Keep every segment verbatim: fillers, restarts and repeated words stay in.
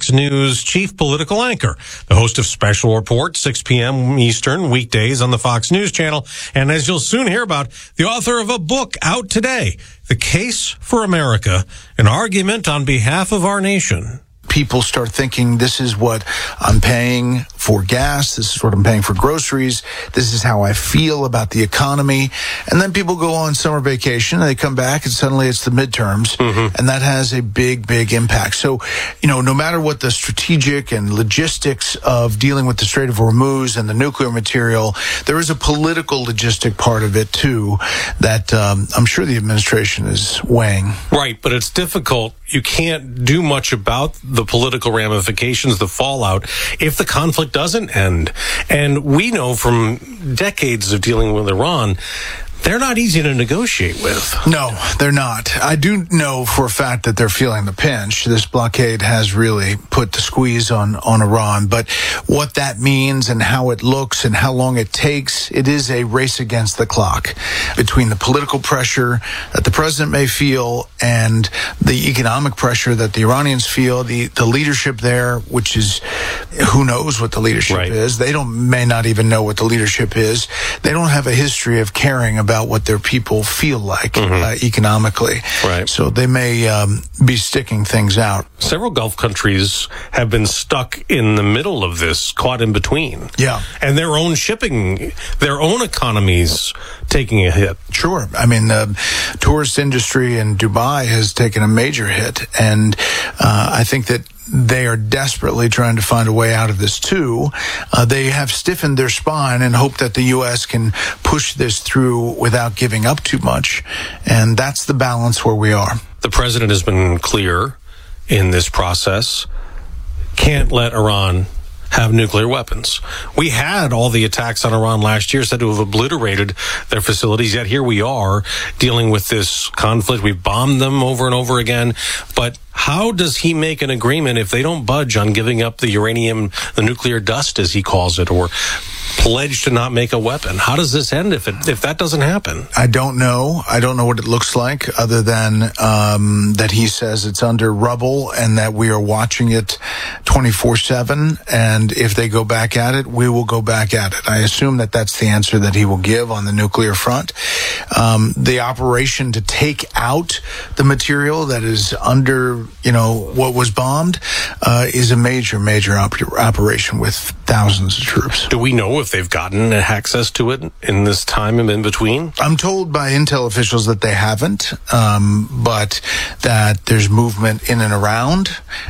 Fox News chief political anchor, the host of Special Report, six p.m. Eastern, weekdays on the Fox News channel. And as you'll soon hear about, the author of a book out today, The Case for America, an argument on behalf of our nation. People start thinking, this is what I'm paying for gas, this is what I'm paying for groceries, this is how I feel about the economy. And then people go on summer vacation, and they come back, and suddenly it's the midterms, mm-hmm. and that has a big, big impact. So, you know, no matter what the strategic and logistics of dealing with the Strait of Hormuz and the nuclear material, there is a political logistic part of it, too, that um, I'm sure the administration is weighing. Right, but it's difficult. You can't do much about the political ramifications, the fallout, if the conflict doesn't end. And we know from decades of dealing with Iran, they're not easy to negotiate with. No, they're not. I do know for a fact that they're feeling the pinch. This blockade has really put the squeeze on, on Iran. But what that means and how it looks and how long it takes, it is a race against the clock between the political pressure that the president may feel and the economic pressure that the Iranians feel, the, the leadership there, which is, who knows what the leadership right. is. They don't may not even know what the leadership is. They don't have a history of caring about what their people feel like mm-hmm. uh, economically. Right. So they may um, be sticking things out. Several Gulf countries have been stuck in the middle of this, caught in between. Yeah. And their own shipping, their own economies taking a hit. Sure. I mean, the tourist industry in Dubai has taken a major hit. And uh, I think that they are desperately trying to find a way out of this, too. Uh, they have stiffened their spine and hope that the U S can push this through without giving up too much. And that's the balance where we are. The president has been clear in this process. Can't let Iran have nuclear weapons. We had all the attacks on Iran last year said to have obliterated their facilities, yet here we are dealing with this conflict. We've bombed them over and over again. But how does he make an agreement if they don't budge on giving up the uranium, the nuclear dust, as he calls it, or pledge to not make a weapon? How does this end if it, if that doesn't happen? I don't know. I don't know what it looks like other than um, that he says it's under rubble and that we are watching it twenty-four seven. And if they go back at it, we will go back at it. I assume that that's the answer that he will give on the nuclear front. Um, the operation to take out the material that is under, you know, what was bombed uh, is a major, major op- operation with thousands of troops. Do we know if they've gotten access to it in this time in between? I'm told by intel officials that they haven't, um, but that there's movement in and around.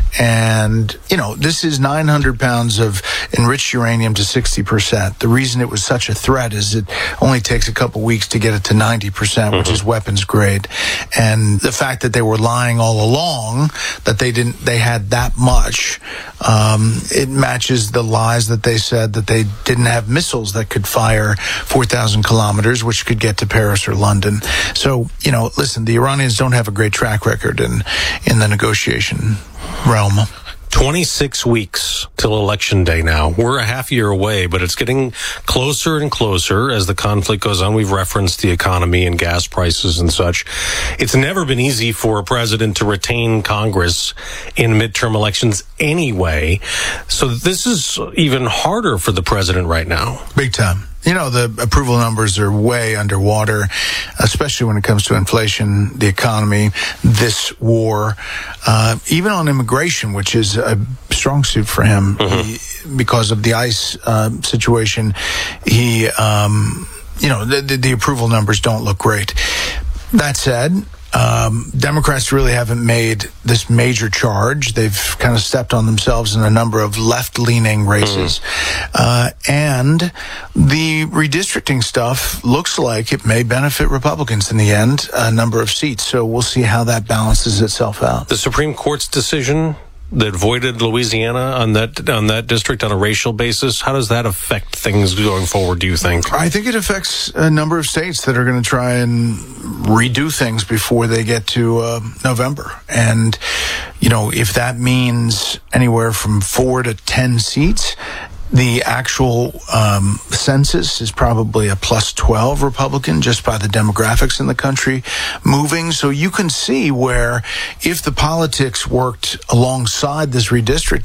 And, you know, this is nine hundred pounds of enriched uranium to sixty percent. The reason it was such a threat is it only takes a couple weeks to get it to ninety percent, mm-hmm. which is weapons grade. And the fact that they were lying all along, that they didn't, they had that much, um, it matches the lies that they said that they didn't have missiles that could fire four thousand kilometers, which could get to Paris or London. So, you know, listen, the Iranians don't have a great track record in, in the negotiation realm. twenty-six weeks till Election Day now. We're a half year away, but it's getting closer and closer as the conflict goes on. We've referenced the economy and gas prices and such. It's never been easy for a president to retain Congress in midterm elections anyway. So this is even harder for the president right now. Big time. You know, the approval numbers are way underwater, especially when it comes to inflation, the economy, this war, uh, even on immigration, which is a strong suit for him mm-hmm. he, because of the ICE uh, situation. He, um, you know, the, the, the approval numbers don't look great. That said, Um, Democrats really haven't made this major charge. They've kind of stepped on themselves in a number of left-leaning races. Mm. Uh, and the redistricting stuff looks like it may benefit Republicans in the end, a number of seats. So we'll see how that balances itself out. The Supreme Court's decision that voided Louisiana on that on that district on a racial basis, how does that affect things going forward, do you think? I think it affects a number of states that are going to try and redo things before they get to uh, November. And, you know, if that means anywhere from four to ten seats, the actual um, census is probably a plus twelve Republican just by the demographics in the country moving. So you can see where if the politics worked alongside this redistricting,